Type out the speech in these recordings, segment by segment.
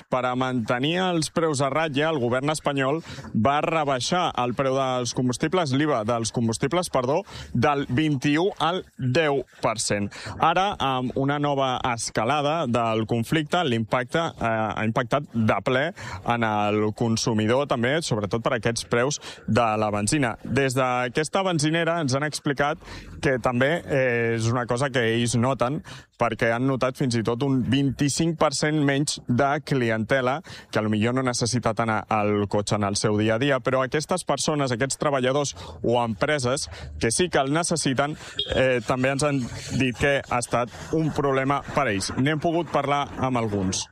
per a mantenir els preus a ratlla, el govern espanyol va rebaixar el preu dels combustibles, l'IVA dels combustibles, del 21 al 10%. Ara, amb una nova escalada del conflicte, l'impacte ha impactat de ple en el consumidor, també, sobretot per aquests preus de la benzina. Des d'aquesta benzinera ens han explicat que també és una cosa que ells noten, perquè han notat fins i tot un 25% menys de clientela, que potser no necessita anar al cotxe en el seu dia a dia, però aquestes persones, aquests treballadors o empreses que sí que el necessiten, també ens han dit que ha estat un problema per a ells. N'hem pogut parlar amb alguns.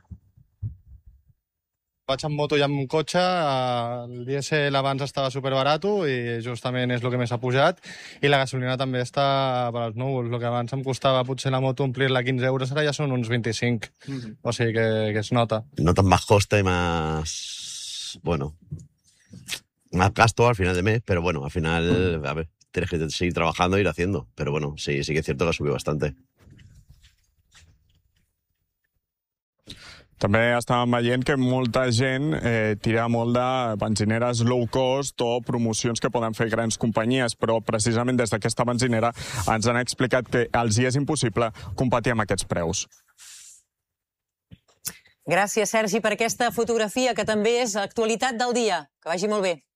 Vaig amb moto i amb cotxe, el dièsel abans estava superbarat i justament és el que més ha pujat, i la gasolina també està per als núvols. El que abans em costava potser la moto omplir-la 15 euros, ara ja són uns 25. O sigui que es nota. Notas más coste, más... bueno, más gasto al final de mes, pero bueno, al final, a ver, tienes que seguir trabajando e ir haciendo. Pero bueno, sí que es cierto que ha subido bastante. També estàvem veient que molta gent tira molt de benzineres low cost o promocions que poden fer grans companyies, però precisament des d'aquesta benzinera ens han explicat que els hi és impossible competir amb aquests preus. Gràcies, Sergi, per aquesta fotografia, que també és actualitat del dia. Que vagi molt bé.